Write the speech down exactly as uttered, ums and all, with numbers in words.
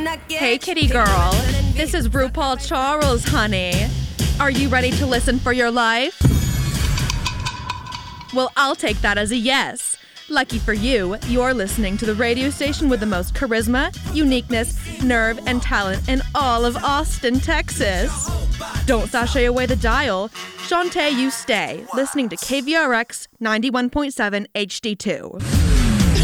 Hey, kitty girl. This is RuPaul Charles, honey. Are you ready to listen for your life? Well, I'll take that as a yes. Lucky for you, you're listening to the radio station with the most charisma, uniqueness, nerve, and talent in all of Austin, Texas. Don't sashay away the dial. Shantae, you stay, listening to K V R X ninety-one point seven H D two.